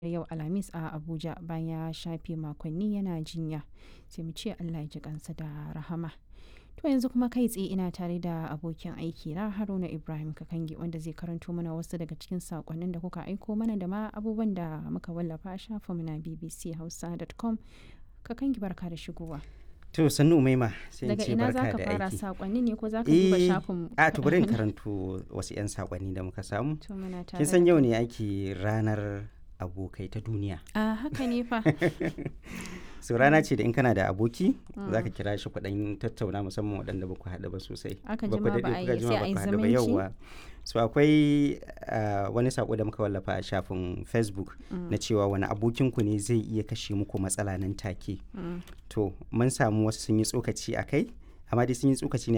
yau Alhamis a Abuja bayan ya shafe makonni yana jinya. Sai mu ce Allah ya ji kansa da rahama. To yanzu kuma kai tsaye ina tare da abokin aiki na Haruna Ibrahim Kakangi wanda zai karanto mana wasu daga cikin sakonnin da kuka aiko mana da ma abubuwan da muka wallafa a shafinmu na bbchausa.com. Kakangi barka da shigowa. To sannu Umaima sai in Daga ce ina barka za ka da fara aiki. sakonni ne ko za ka duba shafin A to bari in karanto wasu 'yan sakonni da muka samu. To muna tare Kin san da yau kai. ne ake ranar abokai ta duniya. A haka ne fa. So rana ce da in kana da aboki za ka kira shi kuɗin tattauna musamman waɗanda ba ku haɗu ba sosai. Aka Ba ku jima daɗe ba a kuka yi jima sai ba a yi ku haɗu ba zumunci. yauwa. So akwai wani sako da muka wallafa a shafin Facebook na cewa wani abokinku ne zai iya kashe muku matsala nan take. To mun samu wasu sun yi tsokaci a kai amma dai sun yi tsokaci ne